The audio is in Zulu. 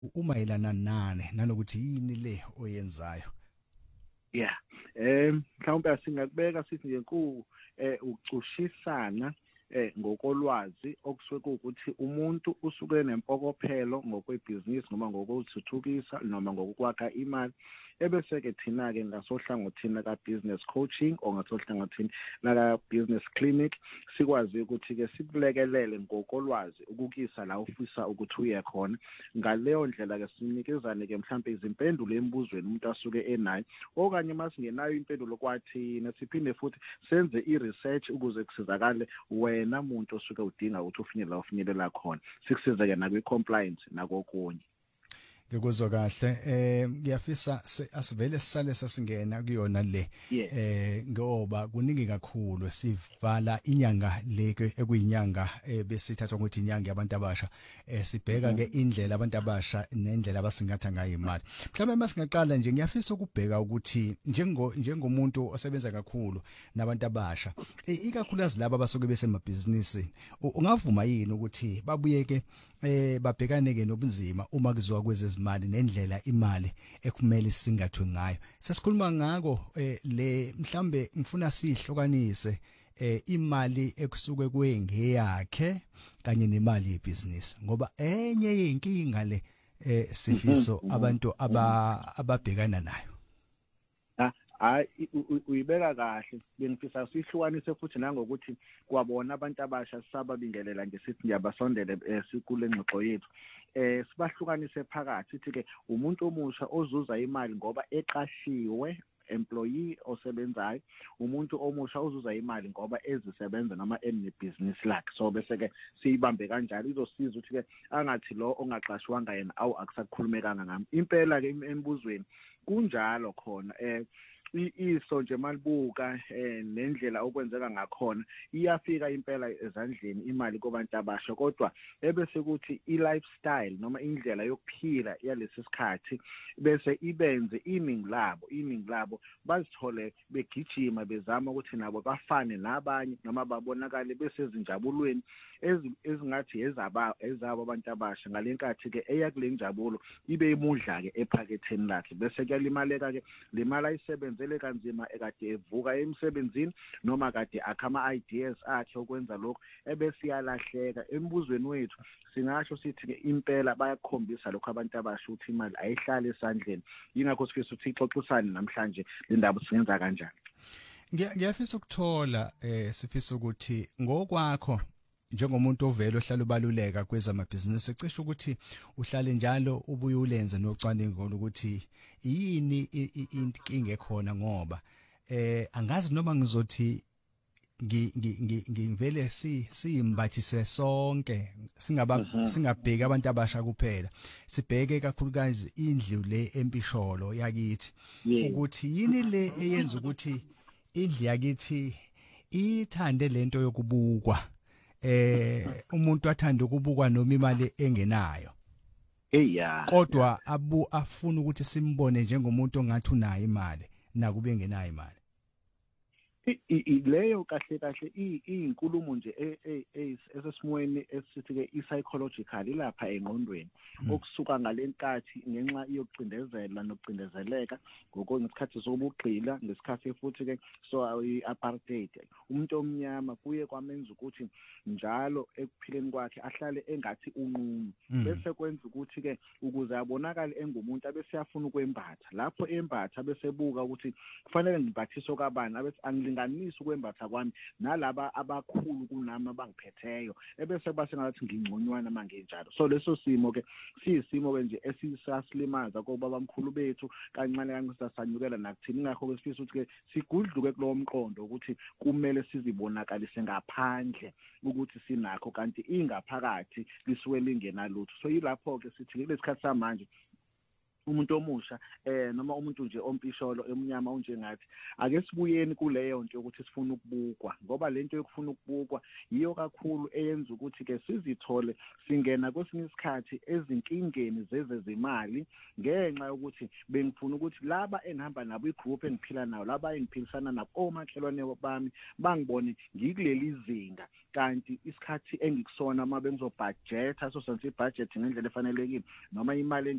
umayelana nane nanokuthi yini le oyenzayo. Yeah. Mhlawumbe asingakubeka sithi nje ucushisana ngokolwazi okusuke ukuthi umuntu usuke nempokophelo ngokwebhizinisi noma ngokuthuthukisa noma ngokwakha imali ebese ke thina ke ngasohlangothini ka business coaching ongasohlangothini la business clinic sikwazi ukuthi ke sikulekelele ngokolwazi ukukisa la ufisa ukuthi uye khona ngaleyo ndlela ke sinikezane ke mhlambe izimpendulo embuzweni umuntu asuke enayo okanye masingenayo impendulo kwathina siphinde futhi senze i-research ukuze kusizakale wena muntu osuke udinga ukuthi ufinyelela ufinyelela khona sikusiza ke nakwi compliance nakokunye. Ngikuzwa kahle ngiyafisa asivele sisale sasingena kuyona le ngoba kuningi kakhulu sivala inyanga leke ekuyinyanga besithathwa ukuthi inyanga yabantu abasha sibheka ke indlela abantu abasha nendlela abasingatha ngayo imali. Mhlawumbe masingaqala nje ngiyafisa ukubheka ukuthi njengomuntu osebenza kakhulu nabantu abasha ikakhulukazi laba abasuke besemabhizinisini ungavuma yini ukuthi babuyeke babhekane ke nobunzima uma kuziwa kwezezimali nendlela imali ekumele singathwe ngayo. Sesikhuluma ngako le mhlambe ngifuna sihlukanise imali ekusuke kwengeyakhe kanye nemali yebusiness ngoba enye yinkinga le sifiso abantu ababhekana nayo. Uyibeka kahle bengifisa sihlukanise futhi nangokuthi kwabona abantu abasha sababingelela nje sithi ngiyabasondele sikule ngxoxo yethu sibahlukanise phakathi sithi ke umuntu omusha ozuza imali ngoba eqashiwe employee osebenzayo umuntu omusha ozuza imali ngoba ezisebenza noma enebusiness lakhe so bese ke siyibambe kanjalo izosiza ukuthi ke angathi lo ongaqashwanga yena akusakhulumekanga ngami impela ke embuzweni kunjalo khona iso nje malibuka nendlela okwenzeka ngakhona iyafika impela ezandleni imali kubantu abasha kodwa ebese ukuthi i-lifestyle noma indlela yokuphila yalesi sikhathi bese ibenze iningi labo bazithole begijima bezama ukuthi nabo bafane nabanye noma babonakale besezinjabulweni ezingathi ezabo abantu abasha ngalenkathi ke eyakule njabulo ibe imudla ke ephaketheni lakhe bese kuyalimaleka ke le mali ayisebenza kanzima ekade evuka emsebenzini noma kade akhama ideas akhe okwenza lokho ebese yalahleka embuzweni wethu singasho sithi ke impela bayakhombisa lokho abantu abasha ukuthi imali ayihlali esandleni ingakho sifisa ukuthi ixoxisane namhlanje le ndaba singenza kanjani. Ngiyafisa ukuthola sifisa ukuthi ngokwakho njengomuntu ovela ohlala ubaluleka kwezamabhizinisi ecishe ukuthi uhlale njalo ubuye ulenze nocwaningo ukuthi yini inkinga ekhona ngoba angazi noma ngizothi ngivele simbathise sonke singabheki abantu abasha kuphela sibheke kakhulukazi indlu le empisholo yakithi ukuthi yini le eyenza ukuthi indlu yakithi ithande lento yokubukwa umuntu athanda ukubukwa noma imali engenayo kodwa afuna ukuthi simbone njengomuntu ongathi unayo imali nakube engenayo imali leyo kahle iyinkulumo nje esesimweni esithi ke psychological lapha engqondweni okusuka ngalenkathi ngenxa yokucindezela nokucindezeleka ngokwesikhathi sokubugqila ngesikhathi futhi ke so i-apartheid umuntu omnyama kuye kwamenza ukuthi njalo ekuphileni kwakhe ahlale engathi unqunu bese kwenza ukuthi ke ukuze abonakale engumuntu abese yafuna ukwembatha lapho embatha bese buka ukuthi kufanele ngimbathiso kabani abese ngilinganisa ukwembatha kwami nalaba abakhulu kunami abangiphetheyo ebese base ngathi ngingconywana mangenjalo so leso simo ke siyisimo ke nje esisasilimaza kuba bamkhulu bethu kancane kancisasanyukela nakuthini ingakho besifisa ukuthi ke sigudluke kulowo mqondo ukuthi kumele sizibonakalise ngaphandle ukuthi sinakho kanti ingaphakathi lisuke lingenalutho so yilapho ke sithi lesikhathi samanje umuntu omusha noma umuntu nje ompisholo emnyama unjengathi ake sibuyeni kuleyo nto ukuthi sifuna ukubukwa ngoba lento yokufuna ukubukwa yiyo kakhulu eyenza ukuthi ke sizithole singena kwesinye isikhathi ezinkingeni zezezimali ngenxa yokuthi bengifuna ukuthi laba engihamba nabo igroup engiphila nayo laba engiphilisana nabo omakhelwane bami bangibone ngikuleli zinga kanti isikhathi engikusona uma bengizobudgeta so senze ibudget ngendlela efanelekile noma imali